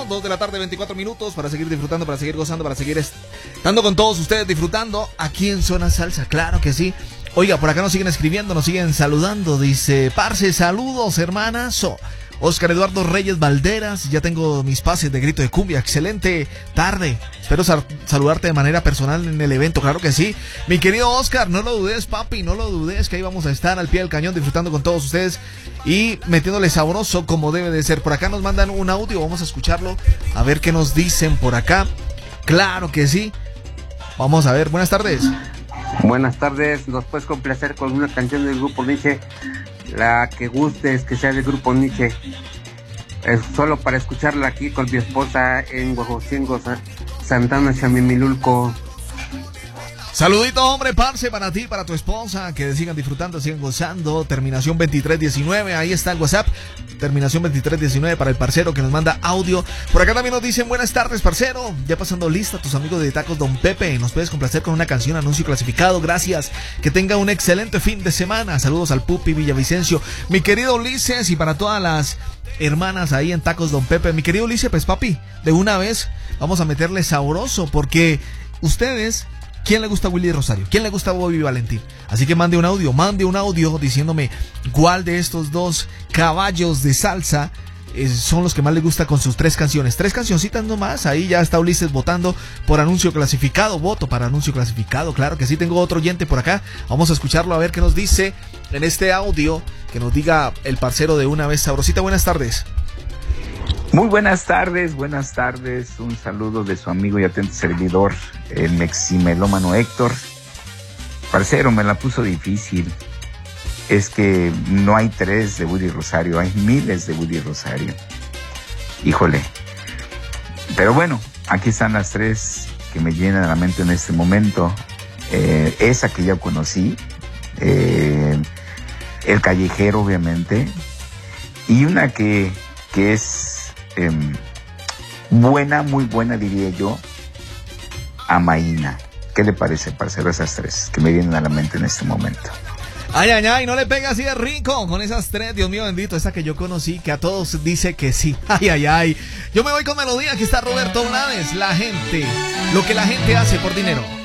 2 de la tarde, 24 minutos, para seguir disfrutando, para seguir gozando, para seguir estando con todos ustedes disfrutando aquí en Zona Salsa, claro que sí. Oiga, por acá nos siguen escribiendo, nos siguen saludando, dice, parce, saludos, hermanazo. Oscar Eduardo Reyes Valderas, ya tengo mis pases de grito de cumbia, excelente tarde. Espero saludarte de manera personal en el evento, claro que sí. Mi querido Oscar, no lo dudes, papi, no lo dudes, que ahí vamos a estar al pie del cañón disfrutando con todos ustedes y metiéndole sabroso como debe de ser. Por acá nos mandan un audio, vamos a escucharlo, a ver qué nos dicen por acá. Claro que sí. Vamos a ver, buenas tardes. Buenas tardes, ¿nos puedes complacer con una canción del grupo Nietzsche? La que gustes, que sea del grupo Nietzsche. Es solo para escucharla aquí con mi esposa en Huejocingo, Santana, Chamimilulco. Saludito, hombre, parce, para ti, para tu esposa, que sigan disfrutando, sigan gozando. Terminación 2319, ahí está el WhatsApp. Terminación 2319 para el parcero que nos manda audio. Por acá también nos dicen, buenas tardes, parcero. Ya pasando lista, tus amigos de Tacos Don Pepe. Nos puedes complacer con una canción, anuncio clasificado. Gracias. Que tenga un excelente fin de semana. Saludos al Pupi Villavicencio. Mi querido Ulises, y para todas las hermanas ahí en Tacos Don Pepe. Mi querido Ulises, pues papi, de una vez vamos a meterle sabroso, porque ustedes... ¿Quién le gusta a Willy Rosario? ¿Quién le gusta a Bobby Valentín? Así que mande un audio diciéndome cuál de estos dos caballos de salsa son los que más le gusta con sus 3 canciones. 3 cancioncitas nomás, ahí ya está Ulises votando por anuncio clasificado. Voto para anuncio clasificado, claro que sí. Tengo otro oyente por acá, vamos a escucharlo a ver qué nos dice en este audio. Que nos diga el parcero de una vez. Sabrosita, buenas tardes. Muy buenas tardes, un saludo de su amigo y atento servidor, el meximelómano Héctor. Parcero, me la puso difícil, es que no hay 3 de Willy Rosario, hay miles de Willy Rosario, híjole, pero bueno, aquí están las 3 que me llenan la mente en este momento. Esa que ya conocí, El Callejero, obviamente, y una que es buena, muy buena, diría yo, Amaína. ¿Qué le parece, parcero, esas 3 que me vienen a la mente en este momento? Ay, ay, ay, no le pega así de rico con esas 3, Dios mío bendito, esa que yo conocí, que a todos dice que sí. Ay, ay, ay. Yo me voy con melodía, aquí está Roberto Blades, la gente, lo que la gente hace por dinero.